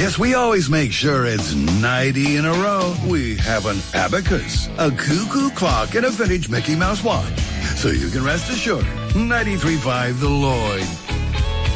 Yes, we always make sure it's 90 in a row. We have an abacus, a cuckoo clock, and a vintage Mickey Mouse watch. So you can rest assured, 93.5 The Lloyd